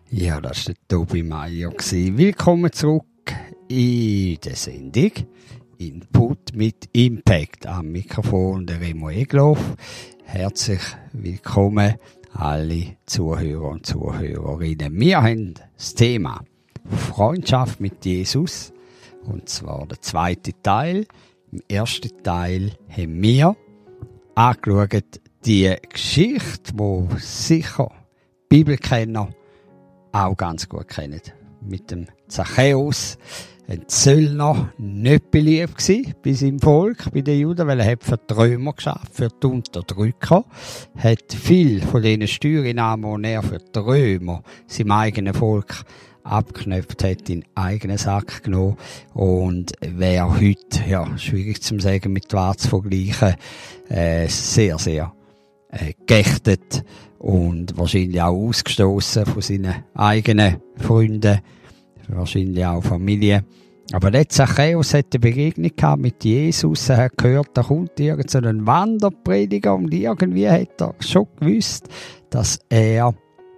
Ja, das war der Tobi Meier. Willkommen zurück in der Sendung Input mit Impact. Am Mikrofon der Remo Egloff. Herzlich willkommen alle Zuhörer und Zuhörerinnen. Wir haben das Thema Freundschaft mit Jesus, und zwar der zweite Teil. Im ersten Teil haben wir angeschaut die Geschichte, die sicher Bibelkenner auch ganz gut kennen. Mit dem Zachäus, ein Zöllner, nicht beliebt gewesen bei seinem Volk, bei den Juden, weil er hat für die Römer geschafft, für die Unterdrücker, hat viel von diesen Steuereinnahmen, die er für die Römer, seinem eigenen Volk, abgeknöpft hat, in den eigenen Sack genommen. Und wäre heute, ja, schwierig zu sagen, mit Wahr zu vergleichen, sehr, sehr geächtet und wahrscheinlich auch ausgestoßen von seinen eigenen Freunden, wahrscheinlich auch Familie. Aber der Zachäus hat eine Begegnung gehabt mit Jesus. Er hat gehört, da kommt irgend so ein Wanderprediger, und irgendwie hat er schon gewusst, dass er,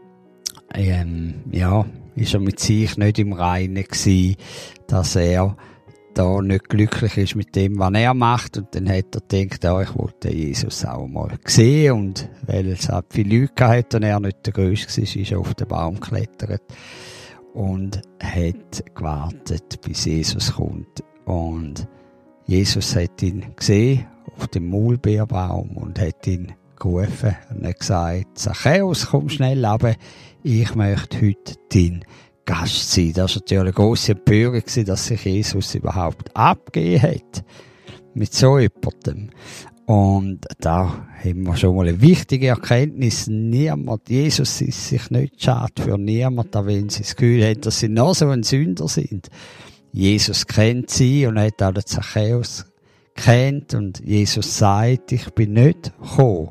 ist er mit sich nicht im Reinen gewesen, dass er da nicht glücklich ist mit dem, was er macht. Und dann hat er gedacht, ja, ich wollte Jesus auch mal sehen. Und weil es halt viele Leute hatte und er nicht der Größte war, ist er auf den Baum geklettert und hat gewartet, bis Jesus kommt. Und Jesus hat ihn gesehen auf dem Maulbeerbaum und hat ihn gerufen und hat gesagt, Zachäus, komm schnell runter, ich möchte heute dein Gast sein. Das war natürlich eine grosse Empörung, dass sich Jesus überhaupt abgegeben hat. Mit so jemandem. Und da haben wir schon mal eine wichtige Erkenntnis. Jesus ist sich nicht schade für niemanden, wenn sie das Gefühl haben, dass sie noch so ein Sünder sind. Jesus kennt sie und hat auch den Zachäus kennt. Und Jesus sagt, ich bin nicht gekommen,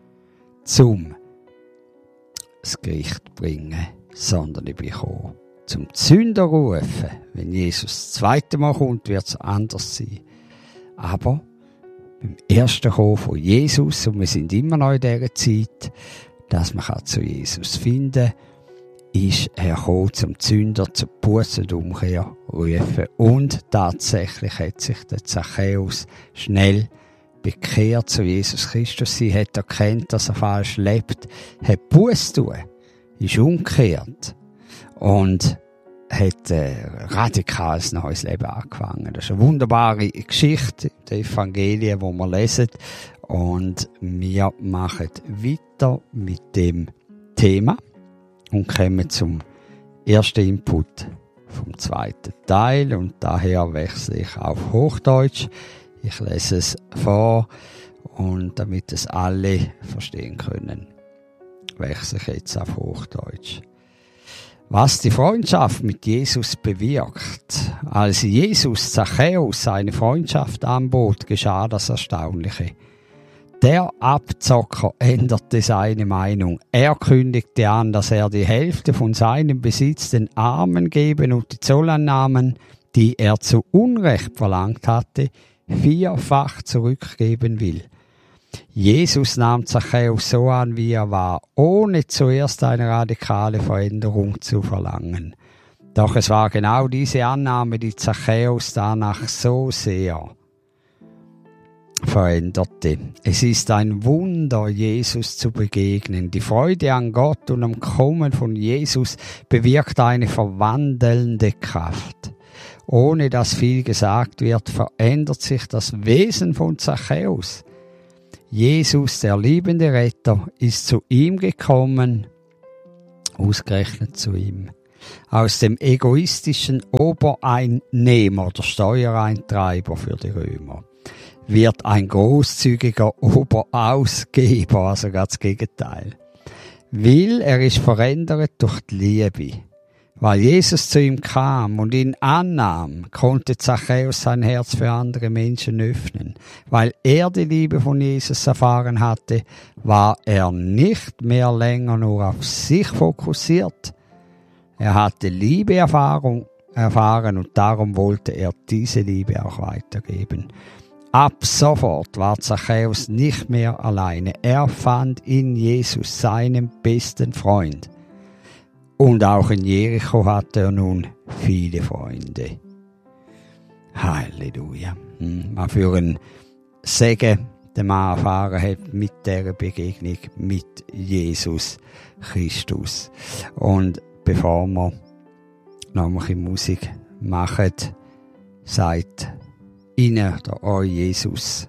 zum das Gericht zu bringen, sondern ich bin gekommen, zum Sünder rufen. Wenn Jesus das zweite Mal kommt, wird es anders sein. Aber beim ersten Kommen von Jesus, und wir sind immer noch in dieser Zeit, dass man zu Jesus finden kann, ist er gekommen, zum Sünder, zur Buße und Umkehr rufen. Und tatsächlich hat sich der Zachäus schnell bekehrt zu Jesus Christus. Sie hat erkannt, dass er falsch lebt, hat Buße tun, ist umgekehrt und hat radikal ein neues Leben angefangen. Das ist eine wunderbare Geschichte der Evangelien, die wir lesen. Und wir machen weiter mit dem Thema und kommen zum ersten Input vom zweiten Teil. Und daher wechsle ich auf Hochdeutsch. Ich lese es vor, und damit es alle verstehen können, wechsle ich jetzt auf Hochdeutsch. Was die Freundschaft mit Jesus bewirkt. Als Jesus Zachäus seine Freundschaft anbot, geschah das Erstaunliche. Der Abzocker änderte seine Meinung. Er kündigte an, dass er die Hälfte von seinem Besitz den Armen geben und die Zolleinnahmen, die er zu Unrecht verlangt hatte, 4-fach zurückgeben will. Jesus nahm Zachäus so an, wie er war, ohne zuerst eine radikale Veränderung zu verlangen. Doch es war genau diese Annahme, die Zachäus danach so sehr veränderte. Es ist ein Wunder, Jesus zu begegnen. Die Freude an Gott und am Kommen von Jesus bewirkt eine verwandelnde Kraft. Ohne dass viel gesagt wird, verändert sich das Wesen von Zachäus. Jesus, der liebende Retter, ist zu ihm gekommen, ausgerechnet zu ihm. Aus dem egoistischen Obereinnehmer, der Steuereintreiber für die Römer, wird ein großzügiger Oberausgeber, also ganz das Gegenteil. Weil er ist verändert durch die Liebe. Weil Jesus zu ihm kam und ihn annahm, konnte Zachäus sein Herz für andere Menschen öffnen. Weil er die Liebe von Jesus erfahren hatte, war er nicht mehr länger nur auf sich fokussiert. Er hatte Liebe erfahren und darum wollte er diese Liebe auch weitergeben. Ab sofort war Zachäus nicht mehr alleine. Er fand in Jesus seinen besten Freund. Und auch in Jericho hatte er nun viele Freunde. Halleluja. Was für ein Segen der Mann erfahren hat mit dieser Begegnung mit Jesus Christus. Und bevor wir noch ein bisschen Musik machen, sagt ihnen der euch Jesus: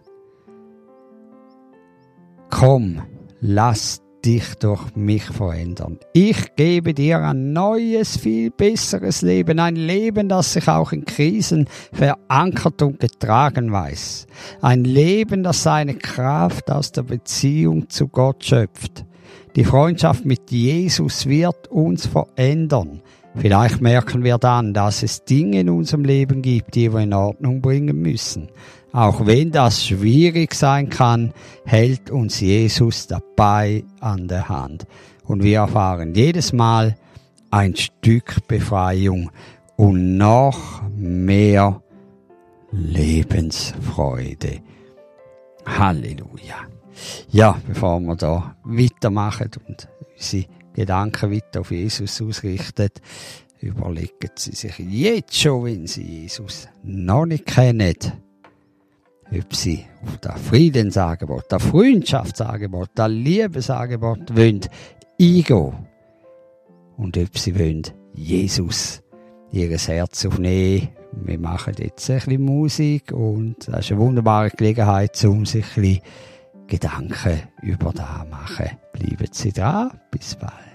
Komm, lass dich durch mich verändern. Ich gebe dir ein neues, viel besseres Leben. Ein Leben, das sich auch in Krisen verankert und getragen weiß. Ein Leben, das seine Kraft aus der Beziehung zu Gott schöpft. Die Freundschaft mit Jesus wird uns verändern. Vielleicht merken wir dann, dass es Dinge in unserem Leben gibt, die wir in Ordnung bringen müssen. Auch wenn das schwierig sein kann, hält uns Jesus dabei an der Hand. Und wir erfahren jedes Mal ein Stück Befreiung und noch mehr Lebensfreude. Halleluja. Ja, bevor wir da weitermachen und unsere Gedanken weiter auf Jesus ausrichten, überlegen Sie sich jetzt schon, wenn Sie Jesus noch nicht kennen, ob Sie auf das Friedensangebot, das Freundschaftsangebot, das Liebesangebot eingehen und ob Sie Jesus Ihr Herz aufnehmen. Wir machen jetzt ein bisschen Musik und das ist eine wunderbare Gelegenheit, um sich ein bisschen Gedanken über das zu machen. Bleiben Sie dran, bis bald.